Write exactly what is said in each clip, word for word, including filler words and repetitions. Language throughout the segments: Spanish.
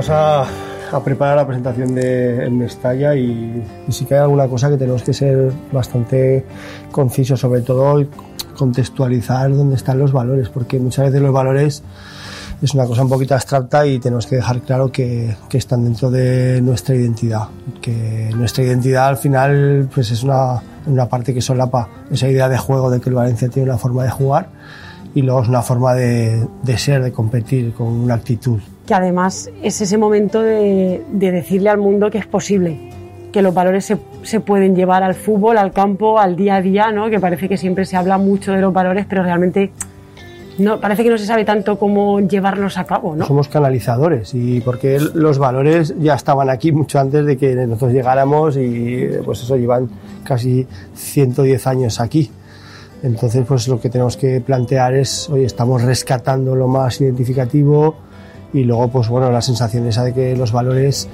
vamos a, a preparar la presentación de en Mestalla y, y sí que hay alguna cosa que tenemos que ser bastante concisos, sobre todo contextualizar dónde están los valores, porque muchas veces los valores es una cosa un poquito abstracta y tenemos que dejar claro que, que están dentro de nuestra identidad, que nuestra identidad al final pues es una, una parte que solapa esa idea de juego, de que el Valencia tiene una forma de jugar y luego es una forma de, de ser, de competir con una actitud. Que además es ese momento de, de decirle al mundo que es posible, que los valores se, se pueden llevar al fútbol, al campo, al día a día, ¿no? Que parece que siempre se habla mucho de los valores, pero realmente no, parece que no se sabe tanto cómo llevarlos a cabo, ¿no? Somos canalizadores y porque los valores ya estaban aquí mucho antes de que nosotros llegáramos y pues eso, llevan casi ciento diez años aquí. Entonces, pues lo que tenemos que plantear es, oye, estamos rescatando lo más identificativo y luego, pues bueno, la sensación esa de que los valores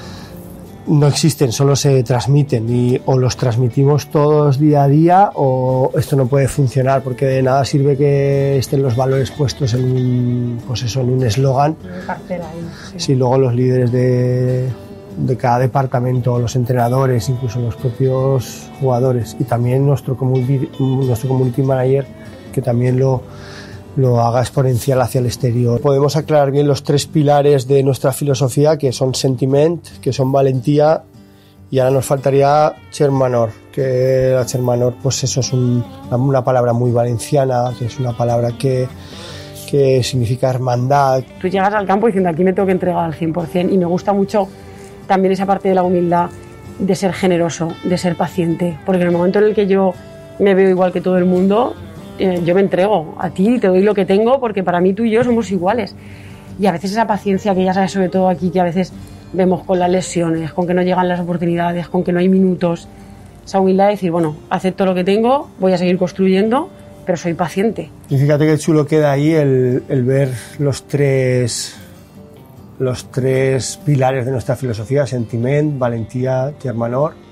no existen, solo se transmiten y o los transmitimos todos día a día o esto no puede funcionar porque de nada sirve que estén los valores puestos en un, pues eso, en un eslogan. Sí. Si luego los líderes de... de cada departamento, los entrenadores, incluso los propios jugadores y también nuestro community, nuestro community manager que también lo, lo haga exponencial hacia el exterior. Podemos aclarar bien los tres pilares de nuestra filosofía, que son sentiment, que son valentía y ahora nos faltaría Chermanor, que la Chermanor pues eso es un, una palabra muy valenciana, que es una palabra que que significa hermandad. Tú llegas al campo diciendo aquí me tengo que entregar al cien por ciento y me gusta mucho también esa parte de la humildad, de ser generoso, de ser paciente, porque en el momento en el que yo me veo igual que todo el mundo, eh, yo me entrego a ti, te doy lo que tengo, porque para mí tú y yo somos iguales. Y a veces esa paciencia que ya sabes, sobre todo aquí, que a veces vemos con las lesiones, con que no llegan las oportunidades, con que no hay minutos, esa humildad de decir, bueno, acepto lo que tengo, voy a seguir construyendo, pero soy paciente. Y fíjate qué chulo queda ahí el, el ver los tres... los tres pilares de nuestra filosofía, sentiment, valentía, germanor,